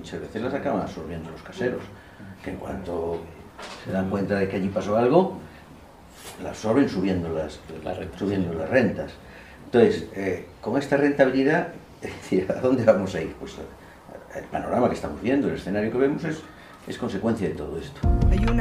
muchas veces las acaban absorbiendo los caseros, que en cuanto se dan cuenta de que allí pasó algo, la absorben subiendo las rentas. Entonces, con esta rentabilidad, es decir, ¿a dónde vamos a ir? Pues el panorama que estamos viendo, el escenario que vemos es consecuencia de todo esto.